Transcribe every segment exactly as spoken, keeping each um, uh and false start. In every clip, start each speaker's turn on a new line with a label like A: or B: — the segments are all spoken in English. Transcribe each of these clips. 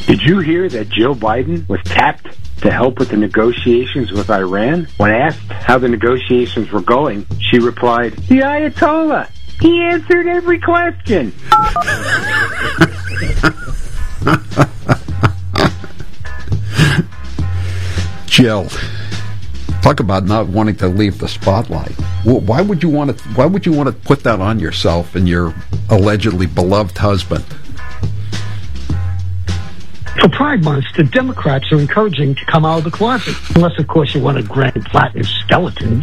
A: Did you hear that Joe Biden was tapped to help with the negotiations with Iran? When asked how the negotiations were going, she replied, "The Ayatollah. He answered every question."
B: Jill, talk about not wanting to leave the spotlight. Why would you want to? Why would you want to put that on yourself and your allegedly beloved husband?
C: For Pride Month, the Democrats are encouraging to come out of the closet, unless, of course, you want to grant Plattner's skeletons.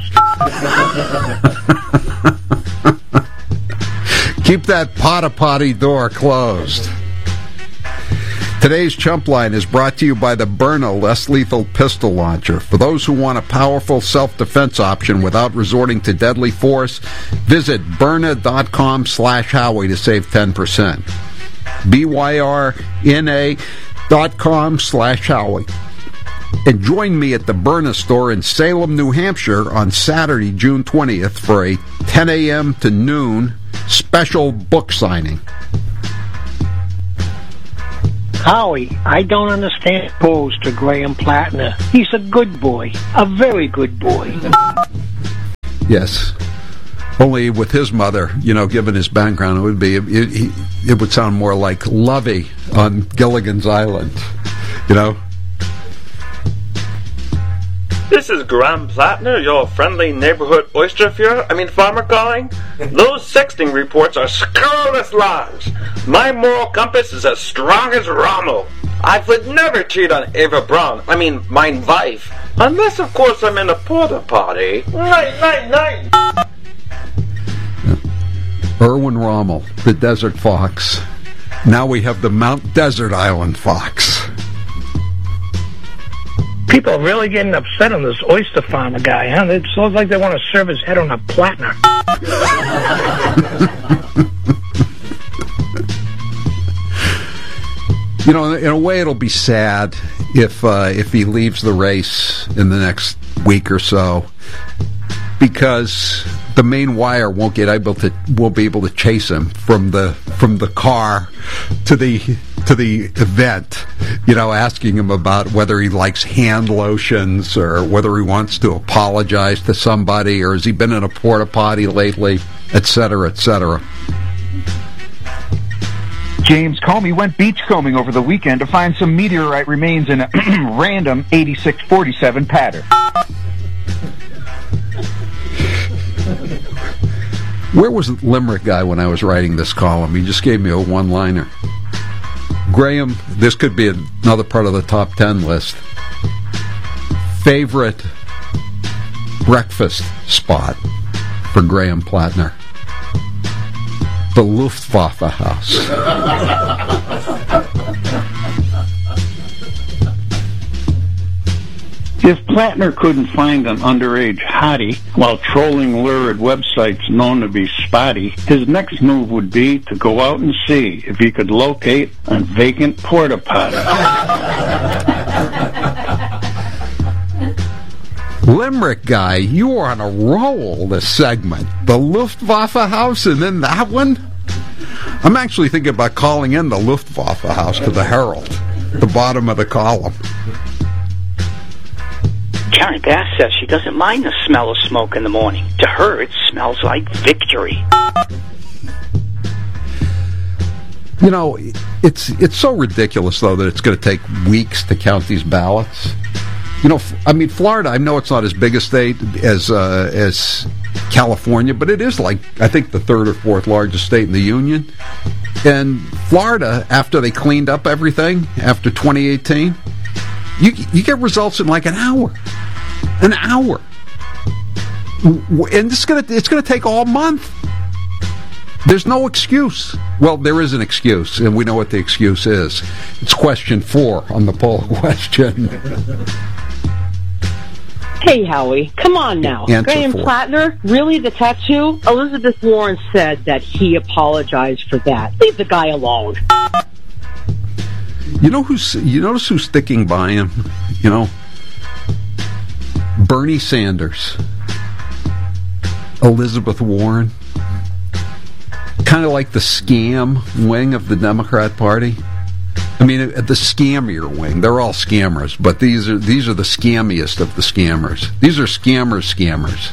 B: Keep that potta potty door closed. Today's Chump Line is brought to you by the Byrna Less Lethal Pistol Launcher. For those who want a powerful self-defense option without resorting to deadly force, visit Byrna.com slash Howie to save ten percent. B Y R N A dot com slash Howie. And join me at the Byrna store in Salem, New Hampshire on Saturday, June twentieth for a ten a.m. to noon special book signing.
C: Howie, I don't understand opposed to Graham Plattner. He's a good boy, a very good boy.
B: Yes. Only with his mother, you know, given his background, it would be, it, it, it would sound more like Lovey on Gilligan's Island, you know?
D: This is Graham Plattner, your friendly neighborhood oyster Fuhrer, I mean farmer calling. Those sexting reports are scurrilous lies. My moral compass is as strong as Rommel. I would never cheat on Eva Braun, I mean mein wife, unless of course I'm in a porta potty. Night, night, night.
B: Erwin Rommel, the Desert Fox. Now we have the Mount Desert Island Fox.
C: People are really getting upset on this oyster farmer guy, huh? It sounds like they want to serve his head on a platter.
B: You know, in a way, it'll be sad if uh, if he leaves the race in the next week or so, because the main wire won't get able to won't be able to chase him from the from the car to the to the event, you know, asking him about whether he likes hand lotions or whether he wants to apologize to somebody or has he been in a porta potty lately, et cetera, et cetera.
E: James Comey went beachcombing over the weekend to find some meteorite remains in a random eighty-six forty-seven pattern.
B: Where was the Limerick guy when I was writing this column? He just gave me a one-liner. Graham, this could be another part of the top ten list. Favorite breakfast spot for Graham Plattner? The Luftwaffe House.
F: If Plattner couldn't find an underage hottie while trolling lurid websites known to be spotty, his next move would be to go out and see if he could locate a vacant porta potty.
B: Limerick guy, you are on a roll this segment. The Luftwaffe House and then that one? I'm actually thinking about calling in the Luftwaffe House to the Herald, the bottom of the column.
G: Karen Bass says she doesn't mind the smell of smoke in the morning. To her, it smells like victory.
B: You know, it's it's so ridiculous, though, that it's going to take weeks to count these ballots. You know, I mean, Florida, I know it's not as big a state as uh, as California, but it is like, I think, the third or fourth largest state in the Union. And Florida, after they cleaned up everything, after twenty eighteen, you you get results in like an hour. An hour. And it's going to it's going to take all month. There's no excuse. Well, there is an excuse, and we know what the excuse is. It's question four on the poll question.
H: Hey, Howie, come on now.
B: Answer
H: Graham
B: four.
H: Plattner, really, the tattoo? Elizabeth Warren said that he apologized for that. Leave the guy alone.
B: You know who's? You notice who's sticking by him? You know, Bernie Sanders, Elizabeth Warren, kind of like the scam wing of the Democrat Party. I mean, the scammier wing, they're all scammers, but these are these are the scammiest of the scammers. These are scammers scammers.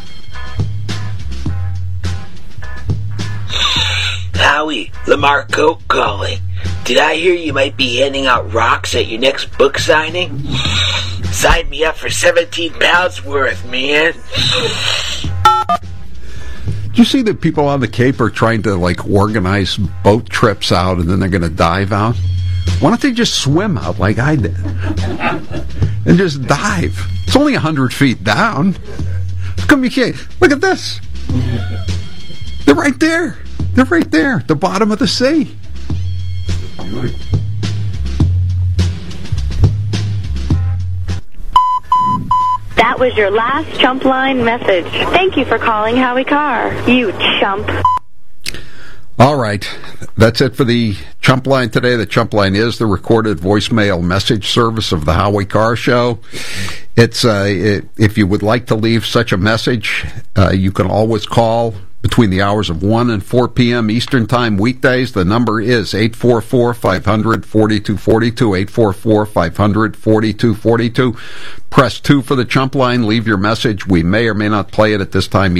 I: Howie, Lamar Coke calling. Did I hear you might be handing out rocks at your next book signing? Sign me up for seventeen pounds worth, man.
B: Do you see that people on the Cape are trying to, like, organize boat trips out and then they're going to dive out? Why don't they just swim out like I did? And just dive. It's only one hundred feet down. How come you can't? Look at this. They're right there. They're right there at the bottom of the sea.
J: That was your last chump line message. Thank you for calling Howie Carr. You chump.
B: All right. That's it for the Chump Line today. The Chump Line is the recorded voicemail message service of the Howie Carr Show. It's uh, it, if you would like to leave such a message, uh, you can always call between the hours of one and four p.m. Eastern Time weekdays. The number is eight four four, five hundred, forty-two forty-two, eight four four, five hundred, forty-two forty-two. Press two for the Chump Line. Leave your message. We may or may not play it at this time